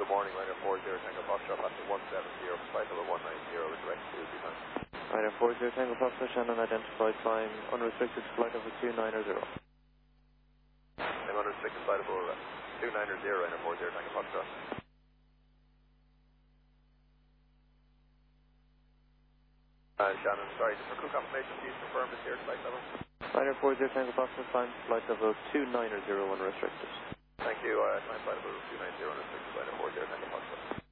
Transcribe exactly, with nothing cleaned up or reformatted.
good morning, Ryanair four zero Tango Foxtrot, passing one seven zero, flight level one nine zero with direct to Tuesday time. Ryanair four zero Tango Foxtrot, Shannon identified, flying unrestricted flight level two nine zero. I'm unrestricted flight level two nine zero, Ryanair four zero Tango Foxtrot. Uh, Shannon, sorry, just for crew confirmation, please confirm this here flight level. Ryanair four zero Tango Foxtrot, flying flight level two nine zero unrestricted. Thank you, uh, flight level two nine zero unrestricted, Ryanair four zero Tango Foxtrot.